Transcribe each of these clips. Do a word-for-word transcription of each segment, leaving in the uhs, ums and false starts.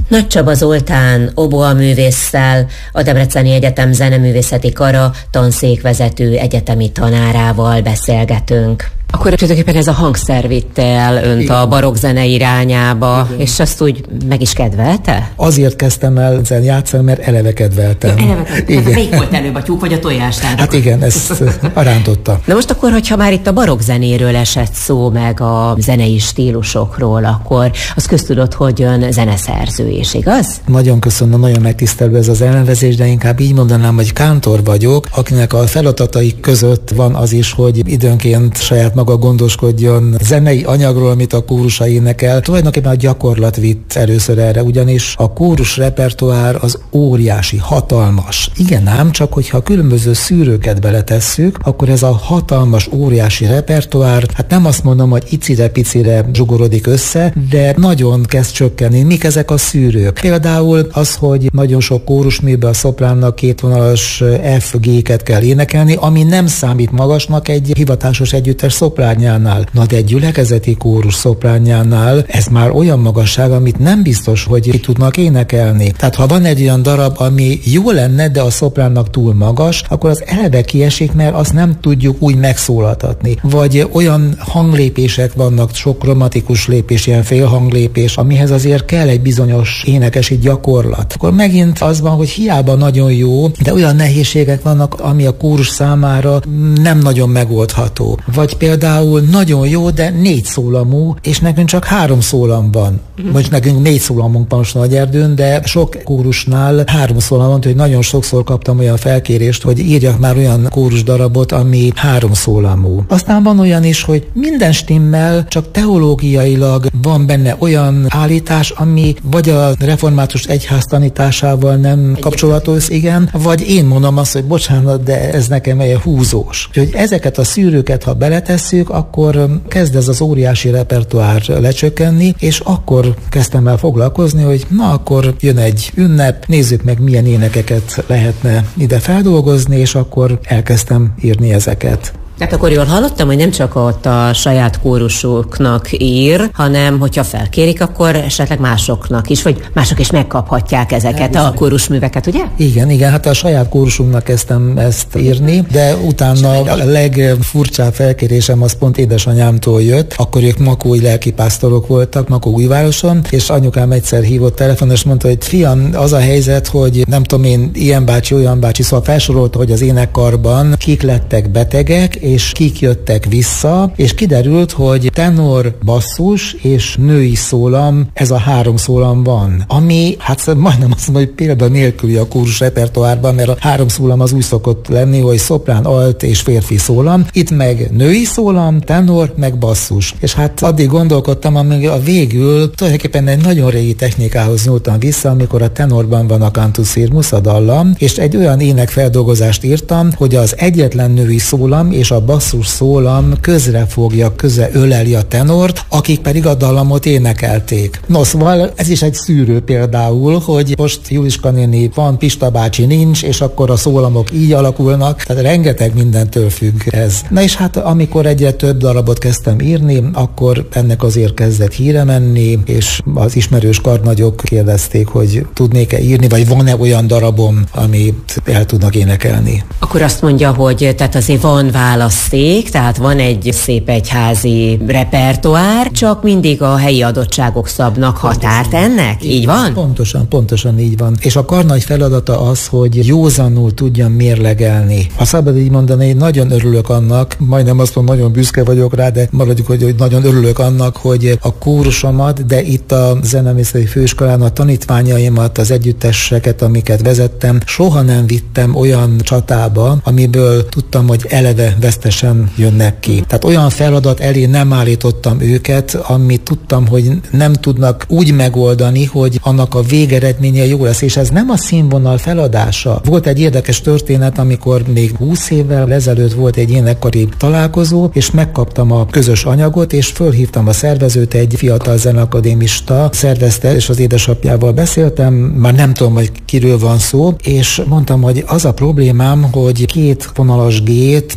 Nagy Csaba Zoltán oboaművésszel, a Debreceni Egyetem Zeneművészeti Kara tanszékvezető egyetemi tanárával beszélgetünk. Akkor tulajdonképpen ez a hangszer vitte el önt igen. a barokkzene irányába, igen. és azt úgy meg is kedvelte? Azért kezdtem el zen játszani, mert eleve kedveltem. Ja, eleve kedveltem. Hát melyik volt előbb, a tyúk vagy a tojás? Hát igen, ezt arántotta. Na most akkor, hogyha már itt a barokkzenéről esett szó, meg a zenei stílusokról, akkor az köztudott, hogy ön zeneszerző is, igaz? Nagyon köszönöm, nagyon megtisztelő ez az elnevezés, de inkább így mondanám, hogy kántor vagyok, akinek a feladatai között van az is, hogy időnként saját maga gondoskodjon zenei anyagról, amit a kórusai énekel. Tulajdonképpen a gyakorlat vitt először erre, ugyanis a kórus repertoár az óriási, hatalmas. Igen ám, csak hogyha különböző szűrőket beletesszük, akkor ez a hatalmas, óriási repertoár, hát nem azt mondom, hogy icire-picire zsugorodik össze, de nagyon kezd csökkenni. Mik ezek a szűrők? Például az, hogy nagyon sok kórusműben a szopránnak kétvonalas F G-ket kell énekelni, ami nem számít magasnak egy hivatásos együttes szopránjánál. Na de egy gyülekezeti kórus szopránjánál ez már olyan magasság, amit nem biztos, hogy ki tudnak énekelni. Tehát ha van egy olyan darab, ami jó lenne, de a szopránnak túl magas, akkor az eleve kiesik, mert azt nem tudjuk úgy megszólaltatni. Vagy olyan hanglépések vannak, sok kromatikus lépés, ilyen félhanglépés, amihez azért kell egy bizonyos énekesi gyakorlat. Akkor megint az van, hogy hiába nagyon jó, de olyan nehézségek vannak, ami a kórus számára nem nagyon megoldható. Vagy például nagyon jó, de négy szólamú, és nekünk csak három szólam van. Mm. Most nekünk négy szólamunk van most Nagyerdőn, de sok kórusnál három szólam van, hogy nagyon sokszor kaptam olyan felkérést, hogy írjak már olyan kórus darabot, ami három szólamú. Aztán van olyan is, hogy minden stimmel, csak teológiailag van benne olyan állítás, ami vagy a református egyház tanításával nem kapcsolatos, igen, vagy én mondom azt, hogy bocsánat, de ez nekem egy húzós. Úgyhogy ezeket a szűrőket, ha beletesszük, akkor kezd ez az óriási repertoár lecsökkenni, és akkor kezdtem el foglalkozni, hogy na akkor jön egy ünnep, nézzük meg milyen énekeket lehetne ide feldolgozni, és akkor elkezdtem írni ezeket. Tehát akkor jól hallottam, hogy nem csak ott a saját kórusoknak ír, hanem hogyha felkérik, akkor esetleg másoknak is, vagy mások is megkaphatják ezeket a kórusműveket, ugye? Igen, igen, hát a saját kórusunknak kezdtem ezt írni, de utána a legfurcsább felkérésem az pont édesanyámtól jött, akkor ők makói lelkipásztorok voltak, Makóújvároson, és anyukám egyszer hívott telefonon, és mondta, hogy fiam, az a helyzet, hogy nem tudom én, ilyen bácsi, olyan bácsi, szóval felsorolta, hogy az énekkarban kik lettek betegek, és kik jöttek vissza, és kiderült, hogy tenor, basszus és női szólam, ez a három szólam van. Ami, hát majdnem azt mondom, hogy példa nélküli a kórus repertoárban, mert a három szólam az úgy szokott lenni, hogy szoprán, alt és férfi szólam. Itt meg női szólam, tenor, meg basszus. És hát addig gondolkodtam, amíg a végül tulajdonképpen egy nagyon régi technikához nyúltam vissza, amikor a tenorban van a cantus firmus, a dallam, és egy olyan énekfeldolgozást írtam, hogy az egyetlen női szólam és a a basszus szólam közrefogja, köze öleli a tenort, akik pedig a dallamot énekelték. No, szóval ez is egy szűrő például, hogy most Juliska néni van, Pista bácsi nincs, és akkor a szólamok így alakulnak, tehát rengeteg mindentől függ ez. Na és hát amikor egyre több darabot kezdtem írni, akkor ennek azért kezdett híre menni, és az ismerős karnagyok kérdezték, hogy tudnék-e írni, vagy van-e olyan darabom, amit el tudnak énekelni. Akkor azt mondja, hogy tehát azért van választék, tehát van egy szép egyházi repertoár, csak mindig a helyi adottságok szabnak határt ennek? Így van? Pontosan, pontosan így van. És a karnagy feladata az, hogy józanul tudjam mérlegelni. Ha szabad így mondani, nagyon örülök annak, majdnem azt mondom, nagyon büszke vagyok rá, de maradjuk, hogy, hogy nagyon örülök annak, hogy a kórusomat, de itt a Zeneművészeti Főiskolán a tanítványaimat, az együtteseket, amiket vezettem, soha nem vittem olyan csatába, amiből tudtam, hogy eleve vesztesen jönnek ki. Tehát olyan feladat elé nem állítottam őket, amit tudtam, hogy nem tudnak úgy megoldani, hogy annak a végeredménye jó lesz, és ez nem a színvonal feladása. Volt egy érdekes történet, amikor még húsz évvel ezelőtt volt egy énekkari találkozó, és megkaptam a közös anyagot, és fölhívtam a szervezőt, egy fiatal zeneakadémista szervezte, és az édesapjával beszéltem, már nem tudom, hogy kiről van szó, és mondtam, hogy az a problémám, hogy két vonalas gét hosszú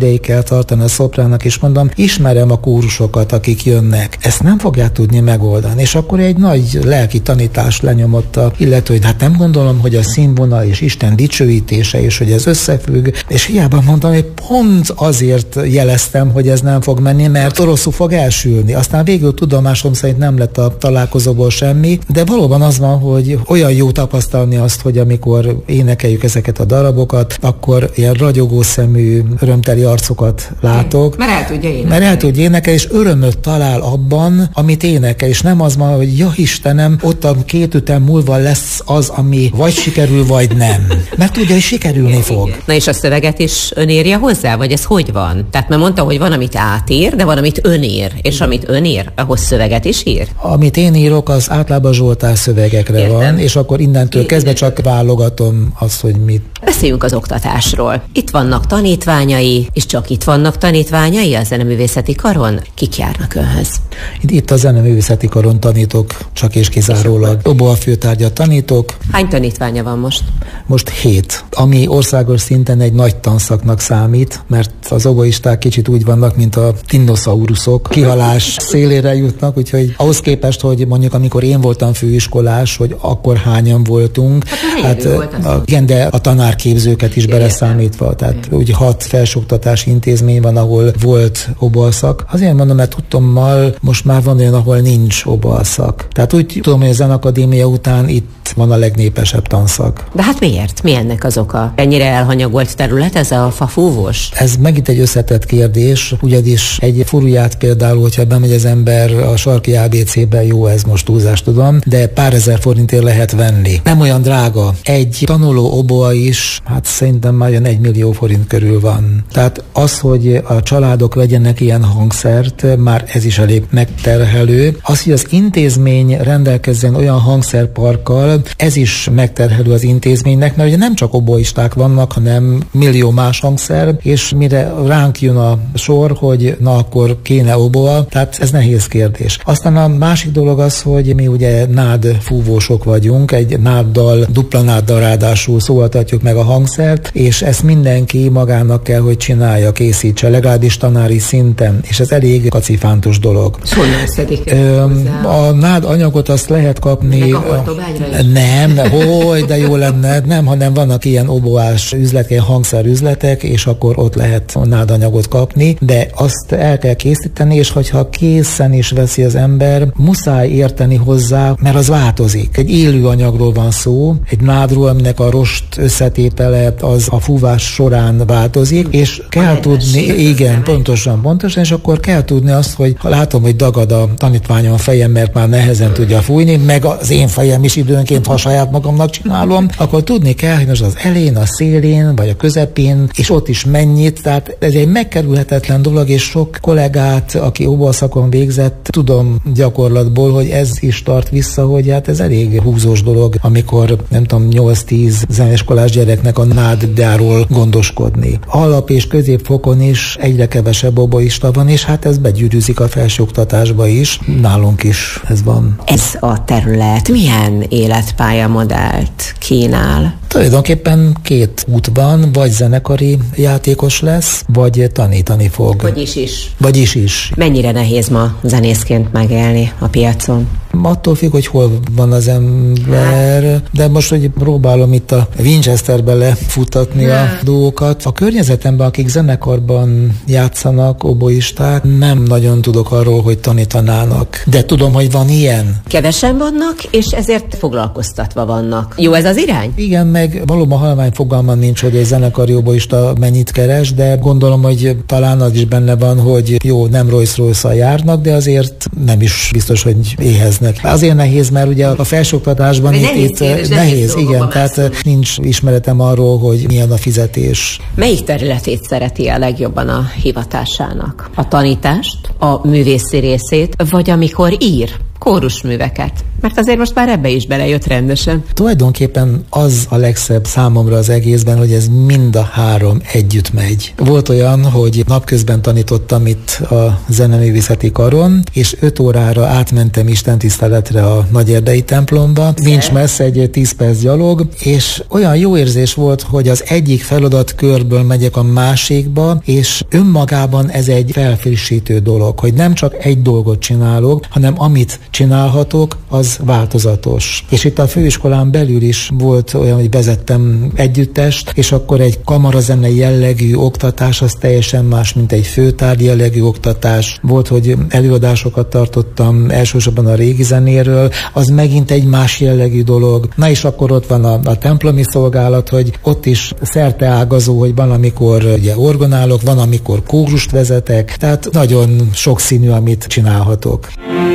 ideig kell tartani a szoprának, és mondom, ismerem a kórusokat, akik jönnek. Ezt nem fogják tudni megoldani. És akkor egy nagy lelki tanítás lenyomott a illető, hogy hát nem gondolom, hogy a színvonal és Isten dicsőítése, és hogy ez összefügg, és hiába mondtam, hogy pont azért jeleztem, hogy ez nem fog menni, mert rosszul fog elsülni. Aztán végül tudomásom szerint nem lett a találkozóból semmi, de valóban az van, hogy olyan jó tapasztalni azt, hogy amikor énekeljük ezeket a darabokat, akkor ilyen ragyogó szemű, örömteli arcokat látok. Mert el tudja énekelni. Mert el tudja énekelni, és örömöt talál abban, amit énekel, és nem az van, hogy ja Istenem, ott a két ütem múlva lesz az, ami vagy sikerül, vagy nem. Mert tudja, hogy sikerülni fog. Na és a szöveget is ön írja hozzá, vagy ez hogy van? Tehát mert mondta, hogy van, amit átír, de van, amit ön ír. És amit ön ír, ahhoz szöveget is ír? Amit én írok, az általában Zsoltár szövegekre Értem. van, és akkor innentől kezdve csak válogatom azt, hogy mit. Beszéljünk az oktatásról. Itt vannak tanítványai, és csak itt vannak tanítványai a Zeneművészeti Karon? Kik járnak önhöz? Itt a Zeneművészeti Karon tanítok, csak és kizárólag. Oboa főtárgyat tanítok. Hány tanítványa van most? Most hét, ami országos szinten egy nagy tanszaknak számít, mert az oboisták kicsit úgy vannak, mint a dinoszauruszok, kihalás szélére jutnak, úgyhogy ahhoz képest, hogy mondjuk amikor én voltam főiskolás, hogy akkor hányan voltunk, hát, hát a, igen, de a tanárképzőket is beleszámítva, tehát úgy hat felsőoktatási intézmény van, ahol volt oboalszak. Azért mondom, mert tudtommal most már van olyan, ahol nincs oboalszak. Tehát úgy tudom, hogy a Zenakadémia után itt van a legnépesebb tanszak. De hát miért? Mi ennek az oka? Ennyire elhanyagolt terület ez a fafúvós? Ez megint egy összetett kérdés, ugyanis egy furuját például, hogyha bemegy az ember a sarki á bé cé-be, jó, ez most túlzás tudom, de pár ezer forintért lehet venni. Nem olyan drága. Egy tanuló oboa is, hát szerintem már olyan egy millió forint körül van. Tehát az, hogy a családok vegyenek ilyen hangszert, már ez is elég megterhelő. Az, hogy az intézmény rendelkezzen olyan hangszerparkkal, ez is megterhelő az intézménynek, mert ugye nem csak oboisták vannak, hanem millió más hangszer, és mire ránk jön a sor, hogy na akkor kéne oboa, tehát ez nehéz kérdés. Aztán a másik dolog az, hogy mi ugye nád fúvósok vagyunk, egy náddal, dupla náddal ráadásul szólaltatjuk meg a hangszert, és ezt mindenki magának kell, hogy csinálja, készítse, legalábbis tanári szinten, és ez elég kacifántos dolog. Honnan szedik A nád anyagot azt lehet kapni. Nem, hogy de jó lenne, nem, hanem vannak ilyen oboás üzletek, ilyen hangszerüzletek, és akkor ott lehet nádanyagot kapni, de azt el kell készíteni, és hogyha készen is veszi az ember, muszáj érteni hozzá, mert az változik. Egy élő anyagról van szó, egy nádról, aminek a rost összetétele az a fúvás során változik, és kell tudni, igen, pontosan, pontosan, és akkor kell tudni azt, hogy ha látom, hogy dagad a tanítványom a fejem, mert már nehezen tudja fújni, meg az én fejem is időnként, ha saját magamnak csinálom, akkor tudni kell, hogy most az elén, a szélén, vagy a közepén, és ott is mennyit, tehát ez egy megkerülhetetlen dolog, és sok kollégát, aki oboaszakon végzett, tudom gyakorlatból, hogy ez is tart vissza, hogy hát ez elég húzós dolog, amikor nem tudom, nyolc-tíz zeneiskolás gyereknek a nádjáról gondoskodni. Alap- és középfokon is egyre kevesebb oboista van, és hát ez begyűrűzik a felsőoktatásba is. Nálunk is ez van. Ez a terület milyen életpályamodellt kínál? Tulajdonképpen két út van, vagy zenekari játékos lesz, vagy tanítani fog. Vagyis is. Vagyis is. Mennyire nehéz ma zenészként megélni a piacon? Attól függ, hogy hol van az ember, de most, hogy próbálom itt a Winchesterbe lefutatni a dolgokat. A környezetemben, akik zenekarban játszanak, oboisták, nem nagyon tudok arról, hogy tanítanának. De tudom, hogy van ilyen. Kevesen vannak, és ezért foglalkoztatva vannak. Jó ez az irány? Igen, meg valóban halvány fogalmam nincs, hogy egy zenekari oboista mennyit keres, de gondolom, hogy talán az is benne van, hogy jó, nem Rolls-Royce-szal járnak, de azért nem is biztos, hogy éheznek. Azért nehéz, mert ugye a felsőoktatásban itt, nehéz, itt kérdés, nehéz, igen, tehát mászom. Nincs ismeretem arról, hogy milyen a fizetés. Melyik területét szereti a legjobban a hivatásának? A tanítást, a művészi részét, vagy amikor ír? kórusműveket? Mert azért most már ebbe is belejött rendesen. Tulajdonképpen az a legszebb számomra az egészben, hogy ez mind a három együtt megy. Volt olyan, hogy napközben tanítottam itt a Zeneművészeti Karon, és öt órára átmentem istentiszteletre a Nagyerdei templomba. Nincs messze, egy tíz perc gyalog, és olyan jó érzés volt, hogy az egyik feladatkörből megyek a másikba, és önmagában ez egy felfrissítő dolog, hogy nem csak egy dolgot csinálok, hanem amit csinálhatok, az változatos. És itt a főiskolán belül is volt olyan, hogy vezettem együttest, és akkor egy kamarazenei jellegű oktatás az teljesen más, mint egy főtárgy jellegű oktatás. Volt, hogy előadásokat tartottam elsősorban a régi zenéről, az megint egy más jellegű dolog. Na és akkor ott van a, a templomi szolgálat, hogy ott is szerteágazó, hogy van, amikor ugye orgonálok, van, amikor kórust vezetek, tehát nagyon sokszínű, amit csinálhatok.